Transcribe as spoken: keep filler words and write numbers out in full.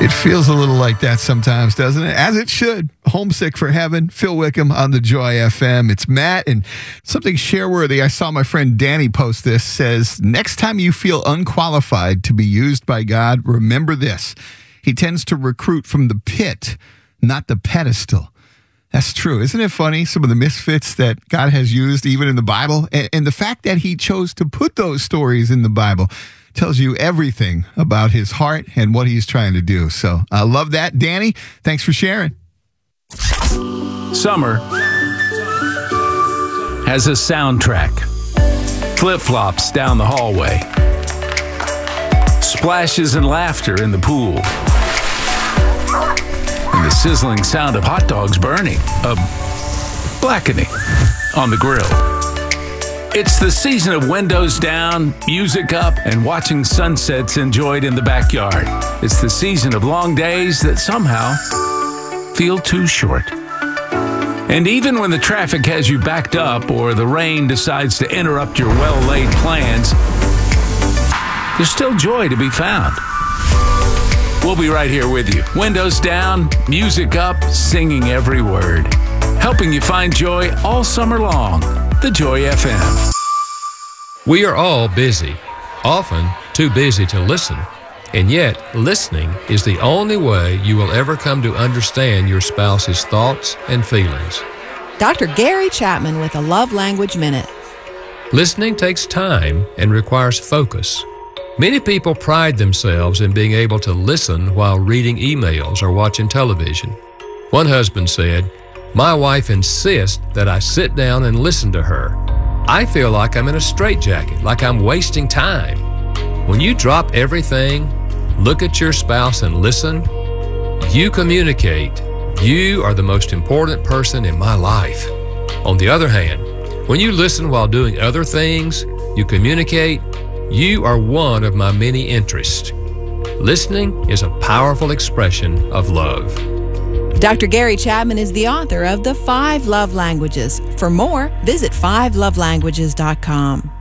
It feels a little like that sometimes, doesn't it? As it should. Homesick for Heaven. Phil Wickham on the Joy F M. It's Matt, and something share-worthy. I saw my friend Danny post this. Says, next time you feel unqualified to be used by God, remember this. He tends to recruit from the pit, not the pedestal. That's true. Isn't it funny, some of the misfits that God has used even in the Bible? And, and the fact that he chose to put those stories in the Bible tells you everything about his heart and what he's trying to do. So I love that. Danny, thanks for sharing. Summer has a soundtrack. Flip-flops down the hallway. Splashes and laughter in the pool. And the sizzling sound of hot dogs burning, a blackening on the grill. It's the season of windows down, music up, and watching sunsets enjoyed in the backyard. It's the season of long days that somehow feel too short. And even when the traffic has you backed up or the rain decides to interrupt your well-laid plans, there's still joy to be found. We'll be right here with you. Windows down, music up, singing every word. Helping you find joy all summer long. The Joy F M. We are all busy, often too busy to listen, and yet listening is the only way you will ever come to understand your spouse's thoughts and feelings. Doctor Gary Chapman with a Love Language Minute. Listening takes time and requires focus. Many people pride themselves in being able to listen while reading emails or watching television. One husband said, "My wife insists that I sit down and listen to her. I feel like I'm in a straitjacket, like I'm wasting time." When you drop everything, look at your spouse and listen, you communicate, "You are the most important person in my life." On the other hand, when you listen while doing other things, you communicate, "You are one of my many interests." Listening is a powerful expression of love. Doctor Gary Chapman is the author of The Five Love Languages. For more, visit five love languages dot com.